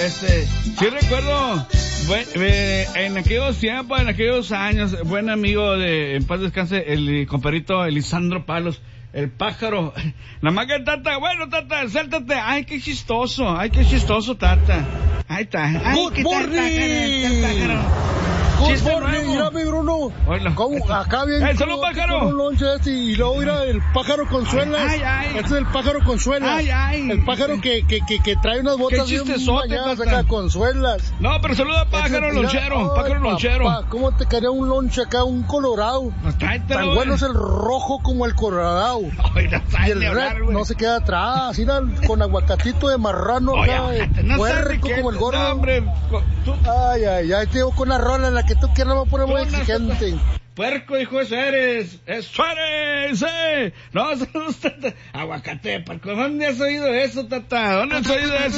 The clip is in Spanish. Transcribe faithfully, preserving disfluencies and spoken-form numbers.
Este, sí recuerdo, buen, eh, en aquellos tiempos, en aquellos años, buen amigo de, en paz descanse, el compadrito Elisandro Palos, el pájaro. Nada más que Tata, bueno, Tata, suéltate. Ay, qué chistoso, ay, qué chistoso, Tata. Ahí está. Ay, Good qué morning. pájaro. Good morning, mira mi Bruno. Hola. ¿Cómo? Acá bien. ¡Eh, salud, pájaro! Con un lonche este, y luego mira el pájaro Consuelas. Ay, ay. Este es el pájaro Consuelas. Ay, ay. El pájaro que, que, que, que trae unas botas bien chistezote, bañadas Tata. acá, Consuelas. No, pero saluda pájaro Este, lonchero, mira, pájaro ay, lonchero. papá, ¿cómo te quería un lonche acá, un colorado? Pues tráetelo, Tan güey. bueno es el rojo como el colorado. Ay, no Y sabes el ni hablar, red güey. no se queda atrás, mira, con aguacatito de marrano Oye, acá, ojete, no sabes puerco de qué- como el gordo. No, hombre, tú, Ay, ay, ay, te digo con una rola en la que tú quieras, me poner muy Tú no exigente. estás- puerco, hijo, eso eres. Eso eres, eh. No, eso no está- aguacate, ¿por ¿dónde has oído eso, Tata? ¿Dónde has oído eso?